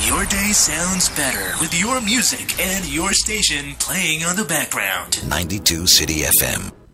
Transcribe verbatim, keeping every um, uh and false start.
Your day sounds better with your music and your station playing on the background. ninety-two City F M.